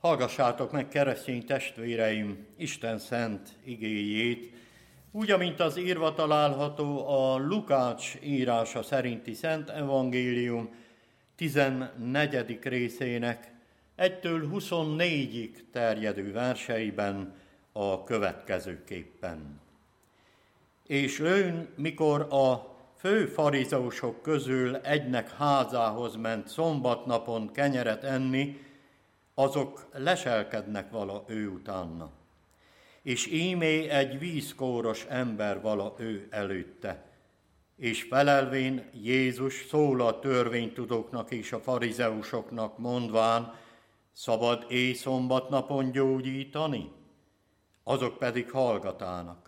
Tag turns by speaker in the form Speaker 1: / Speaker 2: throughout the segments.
Speaker 1: Hallgassátok meg, keresztény testvéreim, Isten szent igéjét, úgy, amint az írva található a Lukács írása szerinti Szent Evangélium 14. részének 1-től 24-ig terjedő verseiben a következőképpen. És ő, mikor a fő farizeusok közül egynek házához ment szombatnapon kenyeret enni, azok leselkednek vala ő utána. És ímé egy vízkóros ember vala ő előtte. És felelvén Jézus szól a törvénytudóknak és a farizeusoknak mondván, szabad szombatnapon gyógyítani? Azok pedig hallgatának.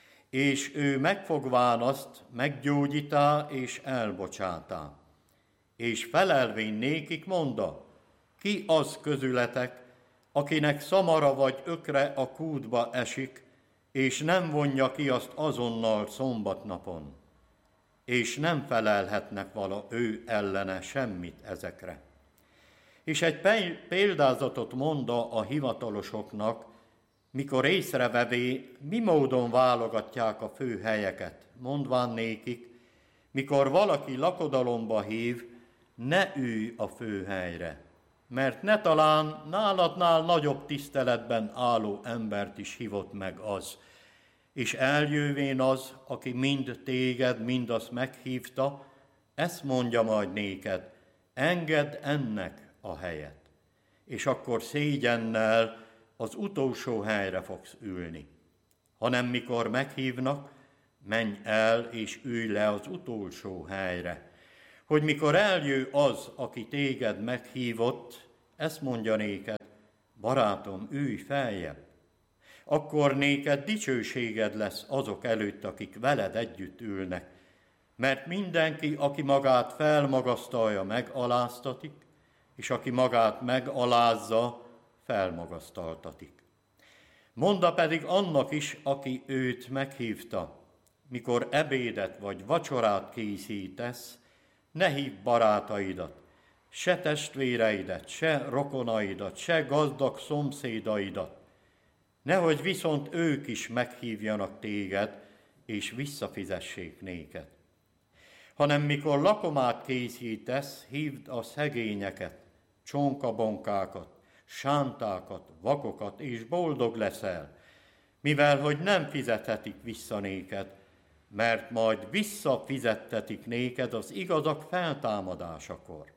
Speaker 1: És ő megfogván azt, meggyógyítá és elbocsátá. És felelvén nékik mondta, ki az közületek, akinek szamara vagy ökre a kútba esik, és nem vonja ki azt azonnal szombatnapon, és nem felelhetnek vala ő ellene semmit ezekre. És egy példázatot monda a hivatalosoknak, mikor észrevevé, mi módon válogatják a fő helyeket, mondván nékik, mikor valaki lakodalomba hív, ne ülj a fő helyre, mert ne talán náladnál nagyobb tiszteletben álló embert is hívott meg az, és eljövén az, aki mind téged, mind azt meghívta, ezt mondja majd néked, engedd ennek a helyet, és akkor szégyennel az utolsó helyre fogsz ülni. Hanem mikor meghívnak, menj el és ülj le az utolsó helyre, hogy mikor eljő az, aki téged meghívott, ezt mondja néked, barátom, ülj feljebb. Akkor néked dicsőséged lesz azok előtt, akik veled együtt ülnek, mert mindenki, aki magát felmagasztalja, megaláztatik, és aki magát megalázza, felmagasztaltatik. Monda pedig annak is, aki őt meghívta, mikor ebédet vagy vacsorát készítesz, ne hívd barátaidat, se testvéreidet, se rokonaidat, se gazdag szomszédaidat, nehogy viszont ők is meghívjanak téged, és visszafizessék néked. Hanem mikor lakomát készítesz, hívd a szegényeket, csonkabonkákat, sántákat, vakokat, és boldog leszel, mivel hogy nem fizethetik vissza néked, mert majd visszafizettetik néked az igazak feltámadásakor.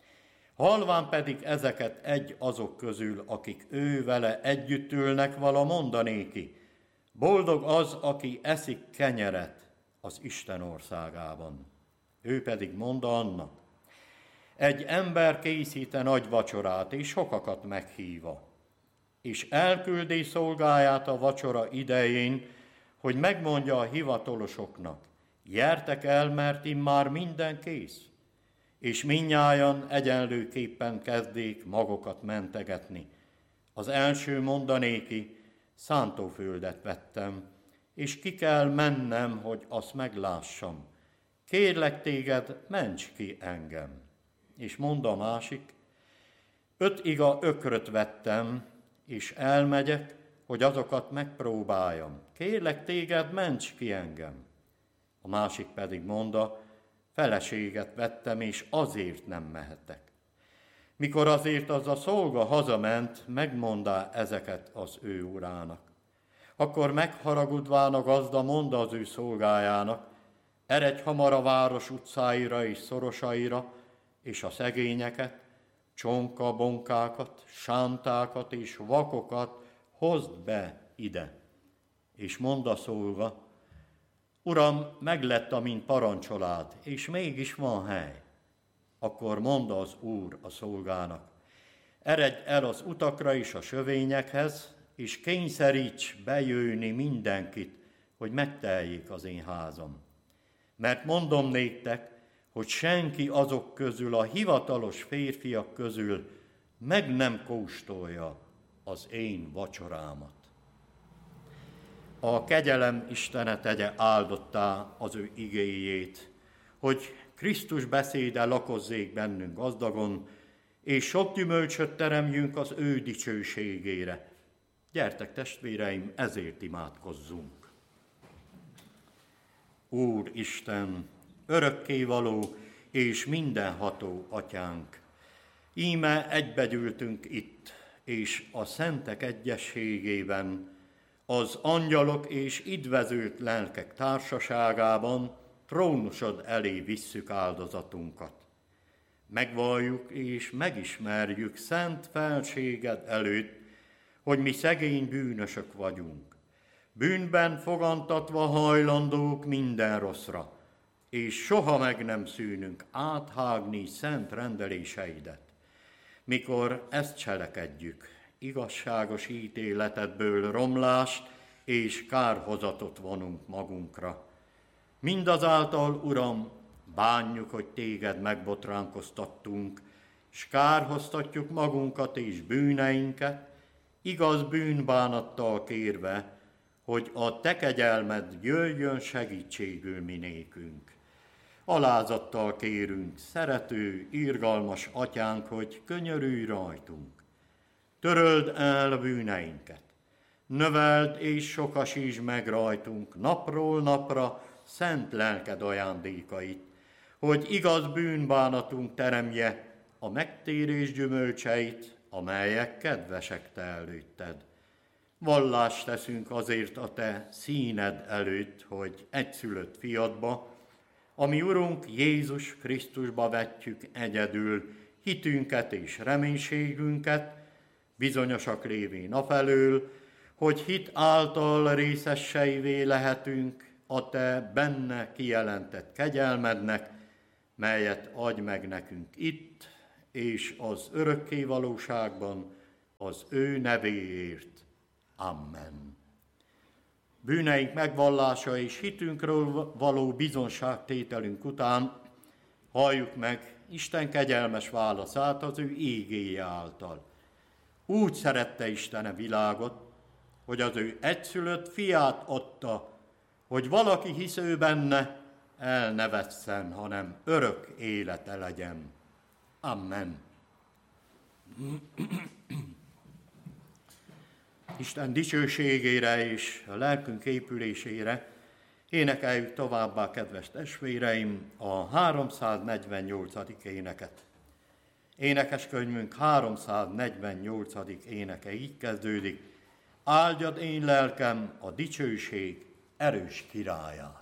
Speaker 1: Halván pedig ezeket egy azok közül, akik ő vele együtt ülnek, vala mondanéki, boldog az, aki eszik kenyeret az Isten országában. Ő pedig mondta annak, egy ember készíte nagy vacsorát, és sokakat meghívva, és elküldi szolgáját a vacsora idején, hogy megmondja a hivatalosoknak, gyertek el, mert immár minden kész, és mindnyájan egyenlőképpen kezdék magukat mentegetni. Az első mondanéki, szántóföldet vettem, és ki kell mennem, hogy azt meglássam. Kérlek téged, ments ki engem. És mond a másik, 5 iga ökröt vettem, és elmegyek, hogy azokat megpróbáljam. Kérlek téged, ments ki engem. A másik pedig mondta, feleséget vettem, és azért nem mehetek. Mikor azért az a szolga hazament, megmondá ezeket az ő urának. Akkor megharagudván a gazda mondta az ő szolgájának, eredj hamar a város utcáira és szorosaira, és a szegényeket, csonkabonkákat, sántákat és vakokat hozd be ide. És mond a szolga, Uram, meglett, amint parancsolád, és mégis van hely. Akkor mondta az Úr a szolgának, eredj el az utakra és a sövényekhez, és kényszeríts bejönni mindenkit, hogy megteljék az én házam. Mert mondom néktek, hogy senki azok közül, a hivatalos férfiak közül meg nem kóstolja az én vacsorámat. A kegyelem Istene tegye áldottá az ő igéjét, hogy Krisztus beszéde lakozzék bennünk gazdagon, és sok gyümölcsöt teremjünk az ő dicsőségére. Gyertek, testvéreim, ezért imádkozzunk. Úr Isten, örökkévaló és mindenható Atyánk, íme egybegyűltünk itt, és a szentek egyességében, az angyalok és idvezült lelkek társaságában trónusod elé visszük áldozatunkat. Megvalljuk és megismerjük szent felséged előtt, hogy mi szegény bűnösök vagyunk, bűnben fogantatva hajlandók minden rosszra, és soha meg nem szűnünk áthágni szent rendeléseidet. Mikor ezt cselekedjük, igazságos ítéletedből romlást és kárhozatot vonunk magunkra. Mindazáltal, Uram, bánjuk, hogy téged megbotránkoztattunk, s kárhoztatjuk magunkat és bűneinket, igaz bűnbánattal kérve, hogy a te kegyelmed jöjjön segítségül minékünk. Alázattal kérünk, szerető, irgalmas Atyánk, hogy könyörülj rajtunk. Töröld el bűneinket, növeld és sokasítsd meg rajtunk napról napra szent lelked ajándékait, hogy igaz bűnbánatunk teremje a megtérés gyümölcseit, amelyek kedvesek te előtted. Vallást teszünk azért a te színed előtt, hogy egyszülött fiadba, ami Urunk Jézus Krisztusba vetjük egyedül hitünket és reménységünket, bizonyosak lévén afelől, hogy hit által részesseivé lehetünk a te benne kijelentett kegyelmednek, melyet adj meg nekünk itt és az örökké valóságban az ő nevéért. Amen. Bűneink megvallása és hitünkről való bizonságtételünk után halljuk meg Isten kegyelmes válaszát az ő ígéje által. Úgy szerette Isten a világot, hogy az ő egyszülött fiát adta, hogy valaki hisz ő benne, el ne vesszen, hanem örök élete legyen. Amen. Isten dicsőségére és a lelkünk épülésére énekeljük továbbá, kedves testvéreim, a 348. éneket. Énekeskönyvünk 348. éneke így kezdődik: áldjad én lelkem a dicsőség erős királyát.